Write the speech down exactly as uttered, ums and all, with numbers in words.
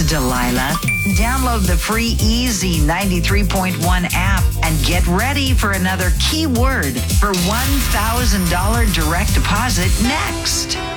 Delilah. Download the free Easy ninety-three point one app and get ready for another keyword for one thousand dollars direct deposit next.